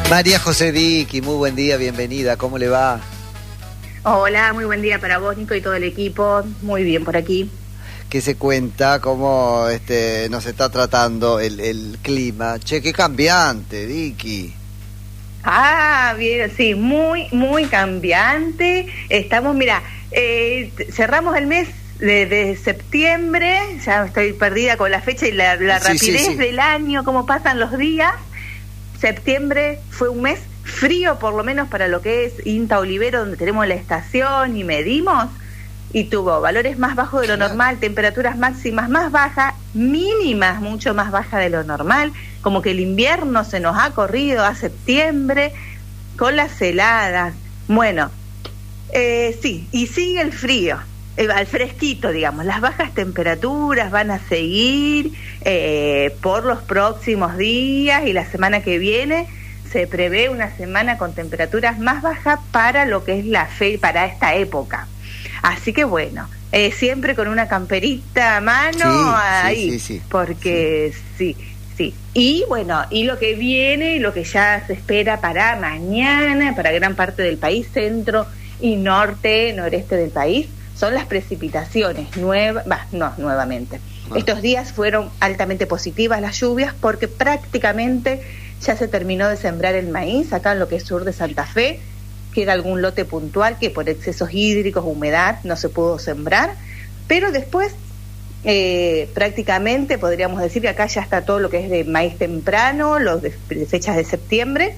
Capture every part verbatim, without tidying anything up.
María José Vicky, muy buen día, bienvenida, ¿cómo le va? Hola, muy buen día para vos, Nico, y todo el equipo. Muy bien por aquí. ¿Qué se cuenta? ¿Cómo este, nos está tratando el, el clima? Che, qué cambiante, Vicky. Ah, bien, sí, muy, muy cambiante. Estamos, mira, eh, cerramos el mes de, de septiembre, ya estoy perdida con la fecha y la, la Sí, rapidez sí, sí. del año, cómo pasan los días. Septiembre fue un mes frío, por lo menos para lo que es INTA Olivero, donde tenemos la estación y medimos, y tuvo valores más bajos de lo Claro. normal, temperaturas máximas más bajas, mínimas mucho más bajas de lo normal, como que el invierno se nos ha corrido a septiembre con las heladas. Bueno, eh, sí, y sigue el frío, el, el fresquito, digamos. Las bajas temperaturas van a seguir eh, por los próximos días, y la semana que viene se prevé una semana con temperaturas más bajas para lo que es la fe, para esta época. Así que bueno, eh, siempre con una camperita a mano, Sí, ahí, sí, sí, sí. porque sí. sí, sí. Y bueno, y lo que viene, y lo que ya se espera para mañana, para gran parte del país, centro y norte, noreste del país, son las precipitaciones nuevas, bah, no, nuevamente. Ah. Estos días fueron altamente positivas las lluvias, porque prácticamente ya se terminó de sembrar el maíz acá en lo que es sur de Santa Fe. Queda algún lote puntual que por excesos hídricos, humedad, no se pudo sembrar, pero después eh, prácticamente podríamos decir que acá ya está todo lo que es de maíz temprano, los de, de fechas de septiembre,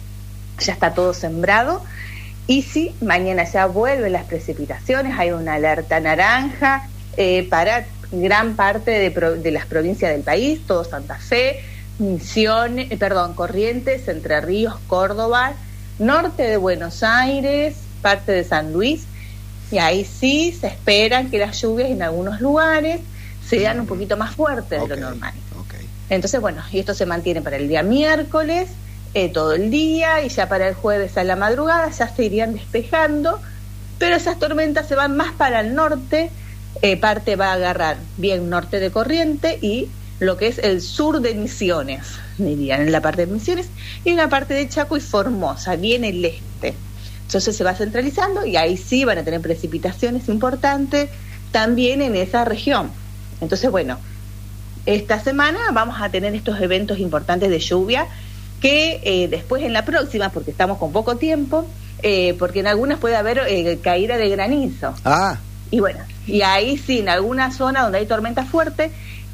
ya está todo sembrado. Y sí, mañana ya vuelven las precipitaciones, hay una alerta naranja eh, para gran parte de, pro, de las provincias del país, todo Santa Fe, Misiones, eh, perdón, Corrientes, Entre Ríos, Córdoba, norte de Buenos Aires, parte de San Luis, y ahí sí se esperan que las lluvias en algunos lugares sean un poquito más fuertes Okay, de lo normal. okay. Entonces, bueno, y esto se mantiene para el día miércoles, eh, todo el día, y ya para el jueves a la madrugada ya se irían despejando, pero esas tormentas se van más para el norte, eh, parte va a agarrar bien norte de Corrientes y lo que es el sur de Misiones, dirían, en la parte de Misiones, y en la parte de Chaco y Formosa, bien el este. Entonces se va centralizando, y ahí sí van a tener precipitaciones importantes también en esa región. Entonces, bueno, esta semana vamos a tener estos eventos importantes de lluvia, que eh, después en la próxima, porque estamos con poco tiempo, eh, porque en algunas puede haber eh, caída de granizo. Ah, Y bueno, y ahí sí, en alguna zona donde hay tormenta fuerte.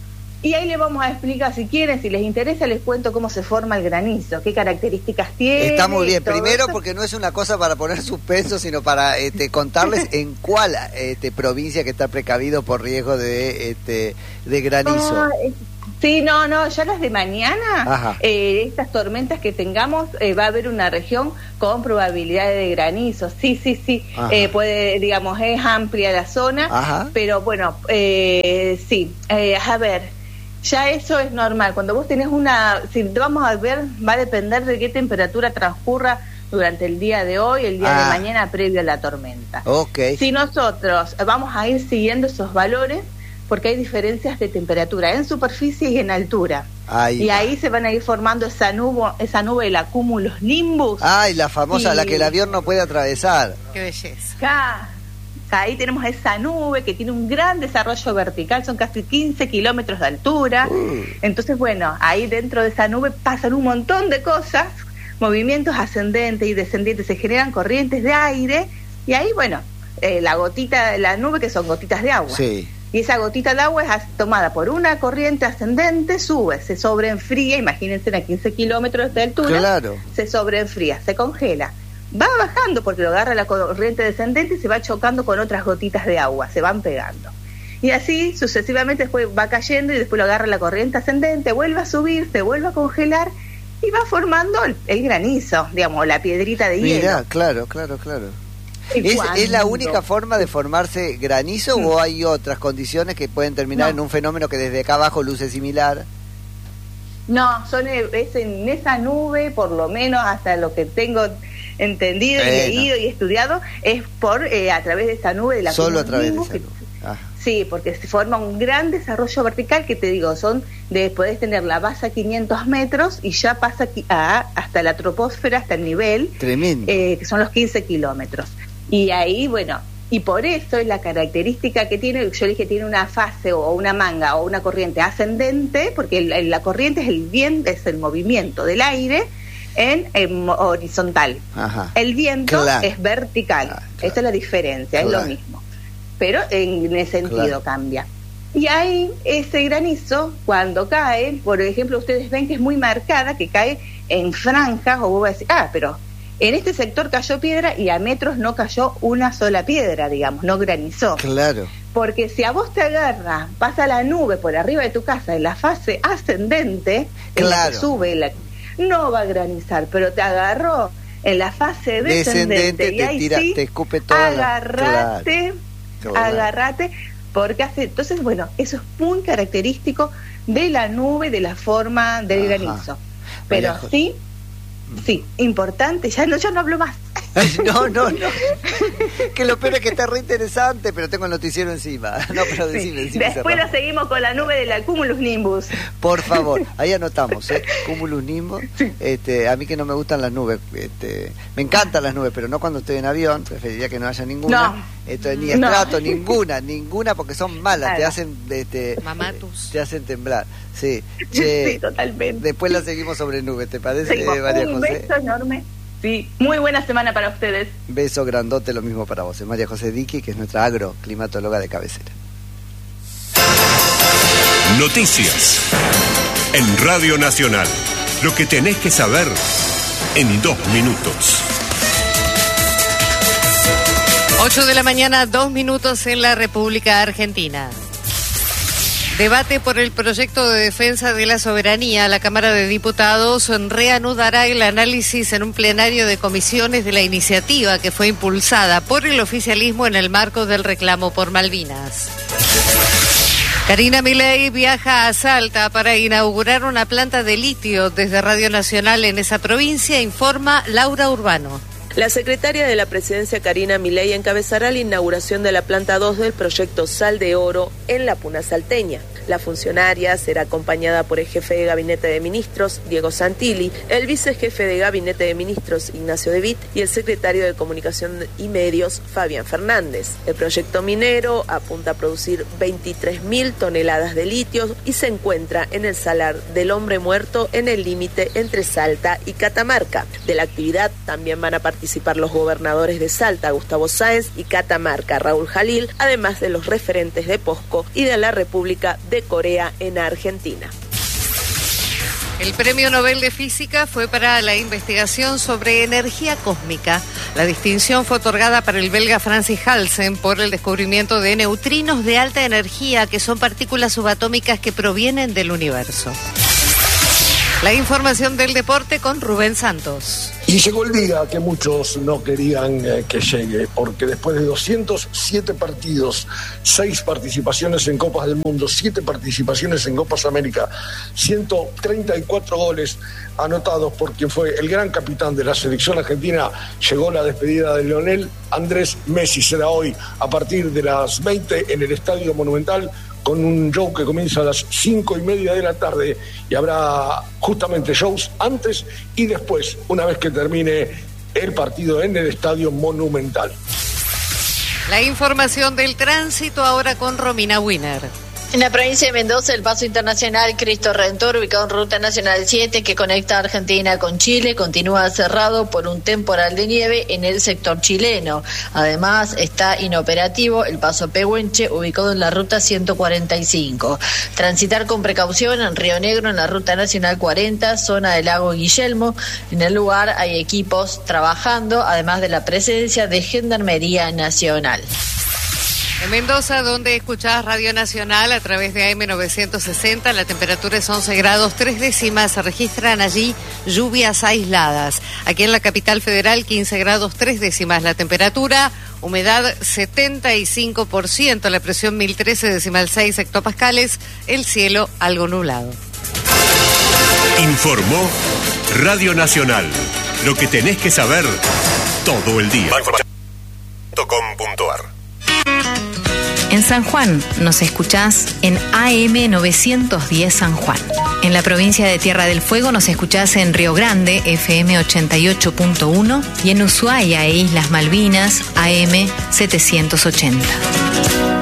Y ahí les vamos a explicar, si quieren, si les interesa, les cuento cómo se forma el granizo, qué características tiene. está muy bien. todo Primero, eso. porque no es una cosa para poner suspenso, sino para este, contarles en cuál este, provincia que está precavido por riesgo de este, de granizo. Ah, eh, sí, no, no, ya las de mañana, Ajá. eh, estas tormentas que tengamos, eh, va a haber una región con probabilidades de granizo. Sí, sí, sí, eh, puede, digamos, es amplia la zona. Ajá. Pero bueno, eh, sí, eh, a ver. Ya eso es normal. Cuando vos tenés una, si vamos a ver, va a depender de qué temperatura transcurra durante el día de hoy, el día Ah. de mañana previo a la tormenta. Ok. Si nosotros vamos a ir siguiendo esos valores, porque hay diferencias de temperatura en superficie y en altura. Ahí y va. ahí se van a ir formando esa nube, esa nube, el cumulus nimbus. Ay, la famosa, Y- la que el avión no puede atravesar. Qué belleza. Acá, ahí tenemos esa nube que tiene un gran desarrollo vertical, son casi quince kilómetros de altura. Uh. Entonces, bueno, ahí dentro de esa nube pasan un montón de cosas, movimientos ascendentes y descendientes, se generan corrientes de aire, y ahí, bueno, eh, la gotita de la nube, que son gotitas de agua. Sí. Y esa gotita de agua es as- tomada por una corriente ascendente, sube, se sobreenfría, imagínense a quince kilómetros de altura, Claro. se sobreenfría, se congela. Va bajando porque lo agarra la corriente descendente y se va chocando con otras gotitas de agua, se van pegando. Y así sucesivamente después va cayendo, y después lo agarra la corriente ascendente, vuelve a subir, se vuelve a congelar y va formando el, el granizo, digamos, la piedrita de hielo. Mirá, claro, claro, claro. Y ¿Es, ¿Es la cuando- única forma de formarse granizo o hay otras condiciones que pueden terminar No. en un fenómeno que desde acá abajo luce similar? No, son e- es en esa nube, por lo menos hasta lo que tengo entendido y Bueno. leído y estudiado, es por eh, a través de esa nube de la Solo a cumulonimbus, través de esa que- nube. Ah. Sí, porque se forma un gran desarrollo vertical que te digo, son de podés tener la base a quinientos metros y ya pasa a, hasta la troposfera, hasta el nivel. Tremendo. Eh, que son los quince kilómetros. Y ahí, bueno, y por eso es la característica que tiene, yo dije, tiene una fase o una manga o una corriente ascendente, porque el, la corriente es el viento, es el movimiento del aire en, en horizontal. Ajá. El viento claro. es vertical. Claro, claro. Esa es la diferencia, claro. es lo mismo. Pero en ese sentido claro. cambia. Y ahí ese granizo, cuando cae, por ejemplo, ustedes ven que es muy marcada, que cae en franjas, o vos vas a decir, ah, pero en este sector cayó piedra y a metros no cayó una sola piedra, digamos, no granizó. Claro. Porque si a vos te agarra, pasa la nube por arriba de tu casa en la fase ascendente, claro. en la que sube, la, no va a granizar, pero te agarró en la fase descendente, descendente y ahí te tira, sí, te escupe toda agarrate, la... claro. agarrate, porque hace, entonces, bueno, eso es muy característico de la nube, de la forma del Ajá. granizo. Pero María sí, sí, importante, ya no, yo no hablo más. No, no, no. Que lo peor es que está re interesante, pero tengo el noticiero encima. No, pero decime, sí. decime. Después lo seguimos con la nube de la Cumulus Nimbus. Por favor, ahí anotamos, ¿eh? Cumulus Nimbus. Sí. Este, a mí que no me gustan las nubes, este, me encantan las nubes, pero no cuando estoy en avión, preferiría que no haya ninguna. No. Esto, ni estrato, no. ninguna, ninguna, porque son malas, claro. te hacen, este, Mamatus. te hacen temblar. Sí, che, sí, totalmente. Después la seguimos sobre nubes, ¿te parece, Seguimos. María Un José? Un beso enorme. Sí, muy buena semana para ustedes. Beso grandote, lo mismo para vos. María José Diqui, que es nuestra agroclimatóloga de cabecera. Noticias en Radio Nacional. Lo que tenés que saber en dos minutos. ocho de la mañana, dos minutos en la República Argentina. Debate por el proyecto de defensa de la soberanía. La Cámara de Diputados reanudará el análisis en un plenario de comisiones de la iniciativa que fue impulsada por el oficialismo en el marco del reclamo por Malvinas. Karina Milei viaja a Salta para inaugurar una planta de litio desde Radio Nacional en esa provincia, informa Laura Urbano. La secretaria de la Presidencia, Karina Milei, encabezará la inauguración de la planta dos del proyecto Sal de Oro en la Puna salteña. La funcionaria será acompañada por el jefe de Gabinete de Ministros, Diego Santilli, el vicejefe de Gabinete de Ministros, Ignacio De Witt, y el secretario de Comunicación y Medios, Fabián Fernández. El proyecto minero apunta a producir veintitrés mil toneladas de litio y se encuentra en el Salar del Hombre Muerto, en el límite entre Salta y Catamarca. De la actividad también van a participar los gobernadores de Salta, Gustavo Sáenz, y Catamarca, Raúl Jalil, además de los referentes de POSCO y de la República de Corea en Argentina. El Premio Nobel de Física fue para la investigación sobre energía cósmica. La distinción fue otorgada para el belga Francis Halsen por el descubrimiento de neutrinos de alta energía, que son partículas subatómicas que provienen del universo. La información del deporte con Rubén Santos. Y llegó el día que muchos no querían eh, que llegue, porque después de doscientos siete partidos, seis participaciones en Copas del Mundo, siete participaciones en Copas América, ciento treinta y cuatro goles anotados por quien fue el gran capitán de la selección argentina, llegó la despedida de Lionel Andrés Messi. Será hoy a partir de las veinte en el Estadio Monumental, con un show que comienza a las cinco y media de la tarde, y habrá justamente shows antes y después, una vez que termine el partido en el Estadio Monumental. La información del tránsito ahora con Romina Wiener. En la provincia de Mendoza, el paso internacional Cristo Redentor, ubicado en Ruta Nacional siete, que conecta Argentina con Chile, continúa cerrado por un temporal de nieve en el sector chileno. Además, está inoperativo el paso Pehuenche, ubicado en la Ruta ciento cuarenta y cinco. Transitar con precaución en Río Negro, en la Ruta Nacional cuarenta, zona del lago Guillermo. En el lugar hay equipos trabajando, además de la presencia de Gendarmería Nacional. En Mendoza, donde escuchás Radio Nacional a través de A M novecientos sesenta, la temperatura es once grados, tres décimas, se registran allí lluvias aisladas. Aquí en la capital federal, quince grados, tres décimas la temperatura, humedad setenta y cinco por ciento, la presión mil trece decimal seis hectopascales, el cielo algo nublado. Informó Radio Nacional, lo que tenés que saber todo el día. En San Juan nos escuchás en A M novecientos diez San Juan. En la provincia de Tierra del Fuego nos escuchás en Río Grande, F M ochenta y ocho punto uno, y en Ushuaia e Islas Malvinas, A M setecientos ochenta.